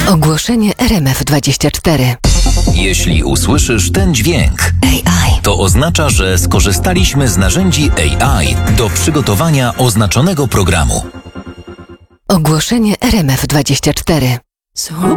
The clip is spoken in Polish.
Ogłoszenie RMF24. Jeśli usłyszysz ten dźwięk, AI. to oznacza, że skorzystaliśmy z narzędzi AI do przygotowania oznaczonego programu. Ogłoszenie RMF24.